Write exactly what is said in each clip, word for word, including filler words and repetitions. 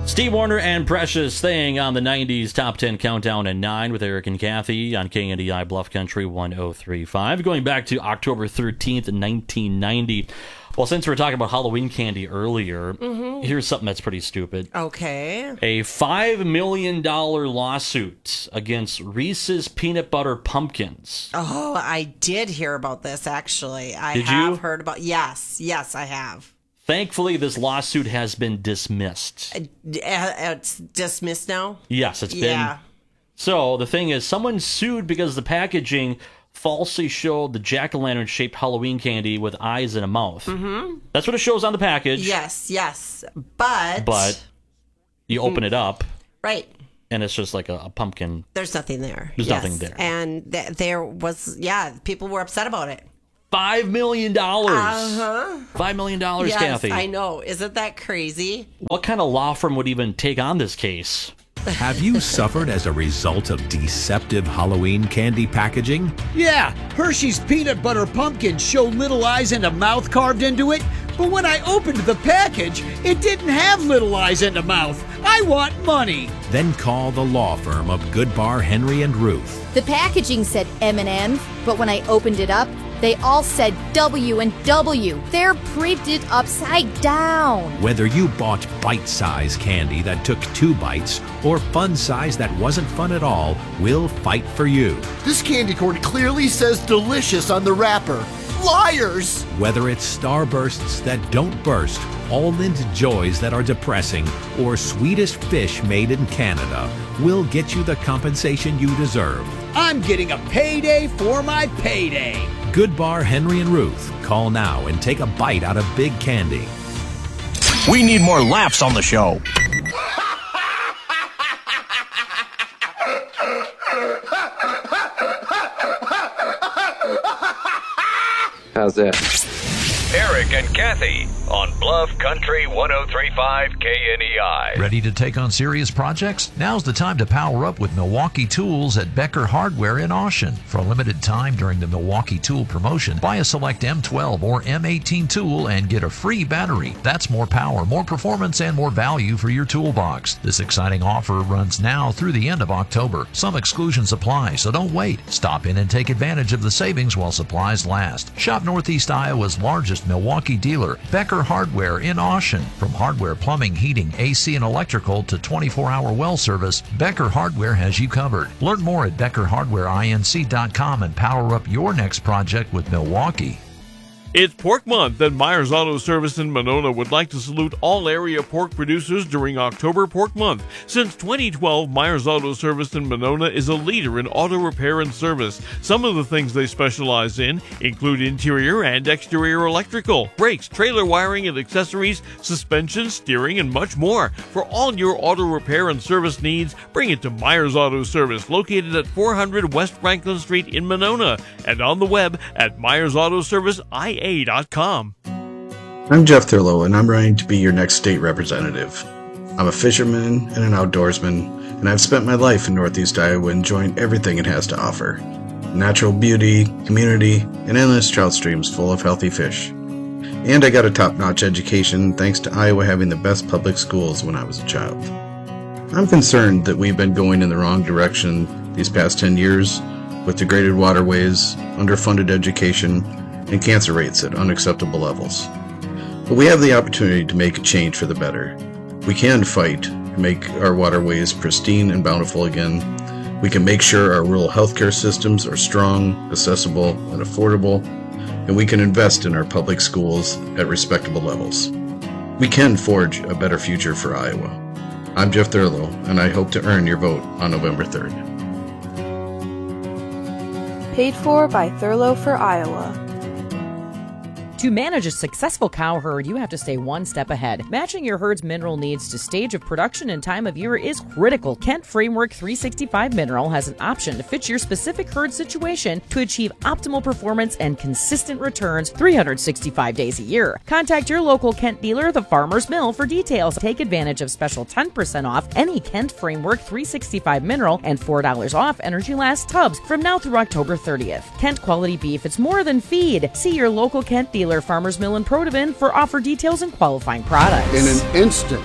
Steve Wariner and Precious Thing on the nineties Top ten Countdown at nine with Eric and Kathy on K N D I Bluff Country one oh three point five. Going back to October thirteenth, nineteen ninety. Well, since we were talking about Halloween candy earlier, mm-hmm. here's something that's pretty stupid. Okay. A five million dollars lawsuit against Reese's Peanut Butter Pumpkins. Oh, I did hear about this, actually. I did have you? heard about Yes, yes, I have. Thankfully, this lawsuit has been dismissed. Uh, it's dismissed now? Yes, it's been. Yeah. So the thing is, someone sued because the packaging falsely showed the jack-o'-lantern shaped Halloween candy with eyes and a mouth. Mm-hmm. That's what it shows on the package. Yes, yes. But... But you open it up. Right. And it's just like a, a pumpkin. There's nothing there. There's yes. nothing there. And th- there was, yeah, people were upset about it. Five million dollars. Uh-huh. Five million dollars, yes, Kathy. I know. Isn't that crazy? What kind of law firm would even take on this case? Have you suffered as a result of deceptive Halloween candy packaging? Yeah, Hershey's Peanut Butter Pumpkins show little eyes and a mouth carved into it, but when I opened the package, it didn't have little eyes and a mouth. I want money. Then call the law firm of Goodbar, Henry and Ruth. The packaging said M and M's, but when I opened it up, they all said W and W. They're printed upside down. Whether you bought bite-size candy that took two bites or fun size that wasn't fun at all, we'll fight for you. This candy corn clearly says delicious on the wrapper. Liars! Whether it's Starbursts that don't burst, Almond Joys that are depressing, or sweetest fish made in Canada, we'll get you the compensation you deserve. I'm getting a payday for my payday. Goodbar, Henry and Ruth. Call now and take a bite out of big candy. We need more laughs on the show. How's that? Eric and Kathy on Bluff Country one oh three point five K N E I. Ready to take on serious projects? Now's the time to power up with Milwaukee Tools at Becker Hardware in Austin. For a limited time during the Milwaukee Tool promotion, buy a select M twelve or M eighteen tool and get a free battery. That's more power, more performance, and more value for your toolbox. This exciting offer runs now through the end of October. Some exclusions apply, so don't wait. Stop in and take advantage of the savings while supplies last. Shop Northeast Iowa's largest Milwaukee dealer, Becker Hardware in Austin. From hardware, plumbing, heating, A C, and electrical to twenty-four hour well service, Becker Hardware has you covered. Learn more at becker hardware inc dot com and power up your next project with Milwaukee. It's Pork Month, and Myers Auto Service in Monona would like to salute all area pork producers during October Pork Month. Since twenty twelve, Myers Auto Service in Monona is a leader in auto repair and service. Some of the things they specialize in include interior and exterior electrical, brakes, trailer wiring and accessories, suspension, steering, and much more. For all your auto repair and service needs, bring it to Myers Auto Service, located at four hundred West Franklin Street in Monona, and on the web at myers auto service I A dot com. I'm Jeff Thurlow, and I'm running to be your next state representative. I'm a fisherman and an outdoorsman, and I've spent my life in Northeast Iowa enjoying everything it has to offer. Natural beauty, community, and endless trout streams full of healthy fish. And I got a top-notch education thanks to Iowa having the best public schools when I was a child. I'm concerned that we've been going in the wrong direction these past ten years with degraded waterways, underfunded education, and cancer rates at unacceptable levels. But we have the opportunity to make a change for the better. We can fight to make our waterways pristine and bountiful again. We can make sure our rural healthcare systems are strong, accessible, and affordable, and we can invest in our public schools at respectable levels. We can forge a better future for Iowa. I'm Jeff Thurlow, and I hope to earn your vote on November third. Paid for by Thurlow for Iowa. To manage a successful cow herd, you have to stay one step ahead. Matching your herd's mineral needs to stage of production and time of year is critical. Kent Framework three sixty-five Mineral has an option to fit your specific herd situation to achieve optimal performance and consistent returns three hundred sixty-five days a year. Contact your local Kent dealer, the Farmer's Mill, for details. Take advantage of special ten percent off any Kent Framework three sixty-five Mineral and four dollars off Energy Last tubs from now through October thirtieth. Kent quality beef, it's more than feed. See your local Kent dealer, Farmer's Mill, and Protivin for offer details and qualifying products. In an instant,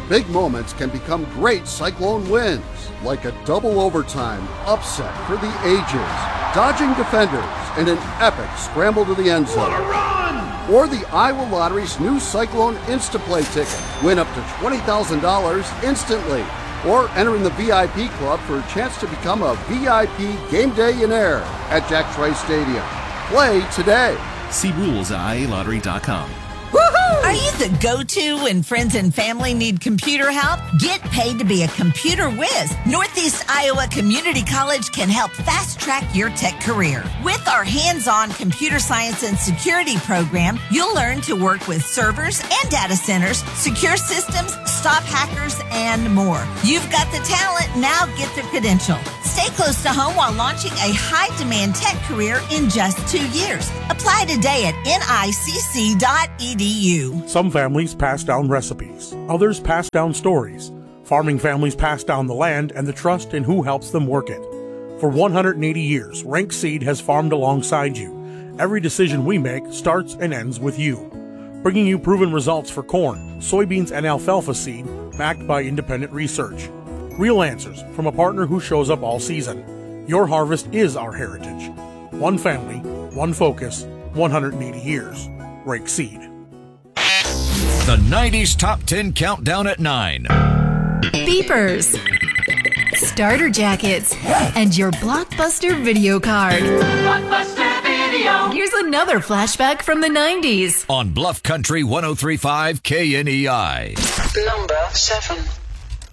big moments can become great Cyclone wins, like a double overtime upset for the ages, dodging defenders in an epic scramble to the end zone. What a run! Or the Iowa Lottery's new Cyclone Instaplay ticket. Win up to twenty thousand dollars instantly. Or enter in the V I P club for a chance to become a V I P game day-inaire at Jack Trice Stadium. Play today. See rules at I A lottery dot com. Woohoo! Are you the go-to when friends and family need computer help? Get paid to be a computer whiz. Northeast Iowa Community College can help fast-track your tech career. With our hands-on computer science and security program, you'll learn to work with servers and data centers, secure systems, stop hackers, and more. You've got the talent, now get the credential. Stay close to home while launching a high-demand tech career in just two years. Apply today at N I C C dot E D U. Some families pass down recipes. Others pass down stories. Farming families pass down the land and the trust in who helps them work it. For one hundred eighty years, Rank Seed has farmed alongside you. Every decision we make starts and ends with you. Bringing you proven results for corn, soybeans, and alfalfa seed backed by independent research. Real answers from a partner who shows up all season. Your harvest is our heritage. One family, one focus, one hundred eighty years. Rank Seed. The nineties Top ten Countdown at nine. Beepers, starter jackets, and your Blockbuster video card. Blockbuster Video. Here's another flashback from the nineties. On Bluff Country one oh three point five K N E I. Number seven.